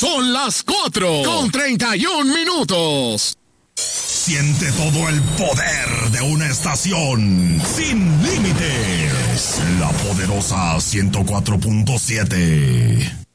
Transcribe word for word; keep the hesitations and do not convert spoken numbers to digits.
Son las cuatro con treinta y un minutos. Siente todo el poder de una estación sin límites. La poderosa ciento cuatro punto siete.